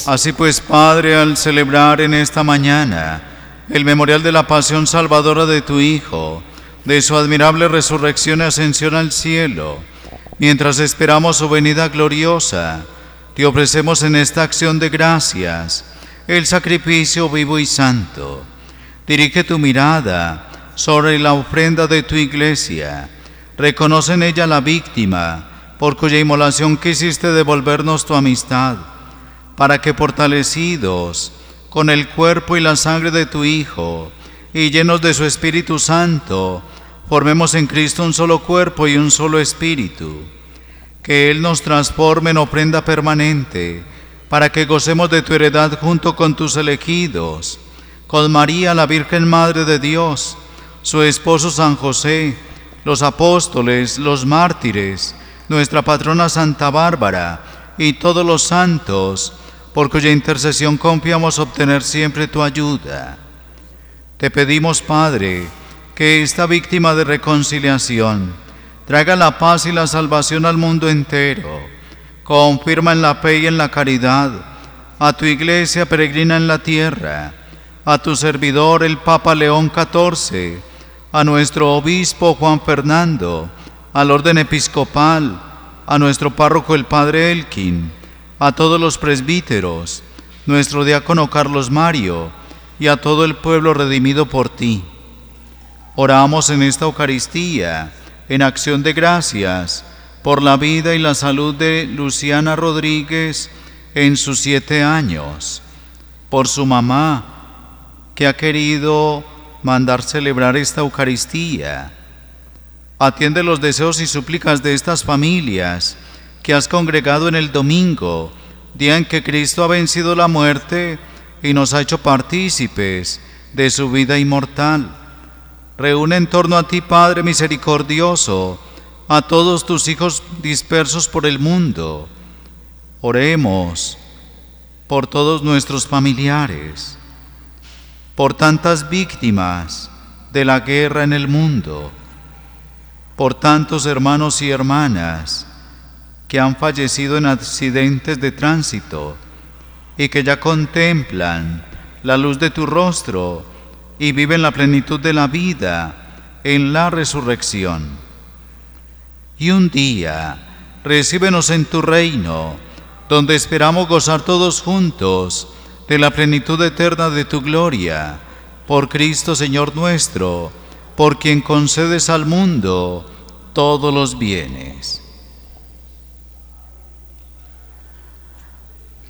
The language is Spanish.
Así pues, Padre, al celebrar en esta mañana el memorial de la pasión salvadora de tu Hijo, de su admirable resurrección y ascensión al cielo, mientras esperamos su venida gloriosa, te ofrecemos en esta acción de gracias el sacrificio vivo y santo. Dirige tu mirada sobre la ofrenda de tu iglesia. Reconoce en ella la víctima, por cuya inmolación quisiste devolvernos tu amistad, para que fortalecidos con el cuerpo y la sangre de tu Hijo, y llenos de su Espíritu Santo, formemos en Cristo un solo cuerpo y un solo espíritu. Que Él nos transforme en ofrenda permanente, para que gocemos de tu heredad junto con tus elegidos, con María, la Virgen Madre de Dios, su esposo San José, los apóstoles, los mártires, nuestra patrona Santa Bárbara y todos los santos, por cuya intercesión confiamos obtener siempre tu ayuda. Te pedimos, Padre, que esta víctima de reconciliación traiga la paz y la salvación al mundo entero. Confirma en la fe y en la caridad a tu iglesia peregrina en la tierra, a tu servidor el Papa León XIV, a nuestro obispo Juan Fernando, al orden episcopal, a nuestro párroco el Padre Elkin, a todos los presbíteros, nuestro diácono Carlos Mario y a todo el pueblo redimido por ti. Oramos en esta Eucaristía, en acción de gracias, por la vida y la salud de Luciana Rodríguez en sus 7 años, por su mamá, que ha querido mandar celebrar esta Eucaristía. Atiende los deseos y súplicas de estas familias que has congregado en el domingo, día en que Cristo ha vencido la muerte y nos ha hecho partícipes de su vida inmortal. Reúne en torno a ti, Padre misericordioso, a todos tus hijos dispersos por el mundo. Oremos por todos nuestros familiares, por tantas víctimas de la guerra en el mundo, por tantos hermanos y hermanas que han fallecido en accidentes de tránsito y que ya contemplan la luz de tu rostro y viven la plenitud de la vida en la resurrección. Y un día, recíbenos en tu reino, donde esperamos gozar todos juntos de la plenitud eterna de tu gloria, por Cristo Señor nuestro, por quien concedes al mundo todos los bienes.